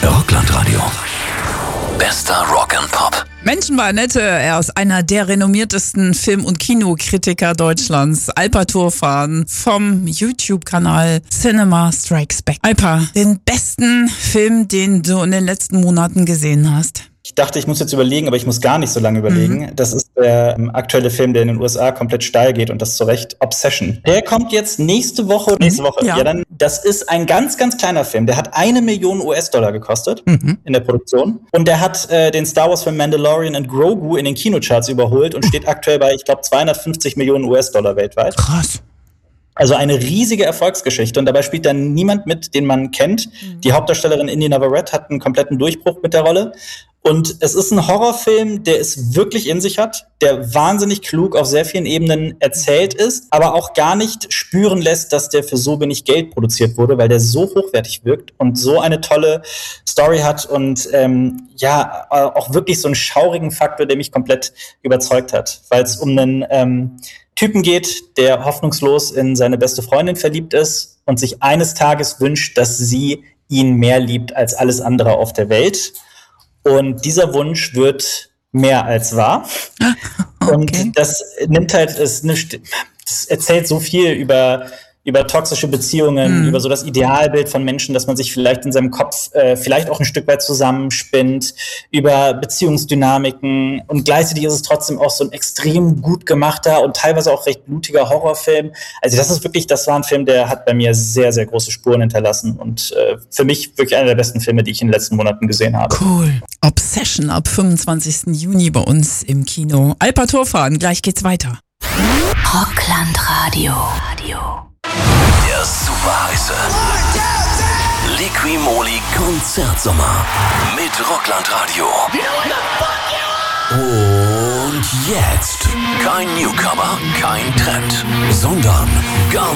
Rocklandradio. Bester Rock and Pop. Menschen war Annette, er ist einer der renommiertesten Film- und Kinokritiker Deutschlands. Alpa Turfan vom YouTube-Kanal Cinema Strikes Back. Alpa, den besten Film, den du in den letzten Monaten gesehen hast? Ich dachte, ich muss jetzt überlegen, aber ich muss gar nicht so lange überlegen. Das ist der aktuelle Film, der in den USA komplett steil geht und das zu Recht, Obsession. Der kommt jetzt nächste Woche. Ja. Dann, das ist ein ganz, ganz kleiner Film. Der hat 1 Million US-Dollar gekostet in der Produktion. Und der hat den Star Wars-Film Mandalorian und Grogu in den Kinocharts überholt und steht aktuell bei, ich glaube, 250 Millionen US-Dollar weltweit. Krass. Also eine riesige Erfolgsgeschichte und dabei spielt dann niemand mit, den man kennt. Die Hauptdarstellerin Indy Navarrete hat einen kompletten Durchbruch mit der Rolle. Und es ist ein Horrorfilm, der es wirklich in sich hat, der wahnsinnig klug auf sehr vielen Ebenen erzählt ist, aber auch gar nicht spüren lässt, dass der für so wenig Geld produziert wurde, weil der so hochwertig wirkt und so eine tolle Story hat und auch wirklich so einen schaurigen Faktor, der mich komplett überzeugt hat, weil es um einen Typen geht, der hoffnungslos in seine beste Freundin verliebt ist und sich eines Tages wünscht, dass sie ihn mehr liebt als alles andere auf der Welt. Und dieser Wunsch wird mehr als wahr. Okay. Und das nimmt halt, das erzählt so viel über toxische Beziehungen, über so das Idealbild von Menschen, dass man sich vielleicht in seinem Kopf vielleicht auch ein Stück weit zusammenspinnt, über Beziehungsdynamiken und gleichzeitig ist es trotzdem auch so ein extrem gut gemachter und teilweise auch recht blutiger Horrorfilm. Also das war ein Film, der hat bei mir sehr, sehr große Spuren hinterlassen und für mich wirklich einer der besten Filme, die ich in den letzten Monaten gesehen habe. Cool. Obsession ab 25. Juni bei uns im Kino. Alpa Turfan, gleich geht's weiter. Rocklandradio. Der super heiße Liqui-Moly Konzertsommer mit Rocklandradio. Und jetzt kein Newcomer, kein Trend, sondern gar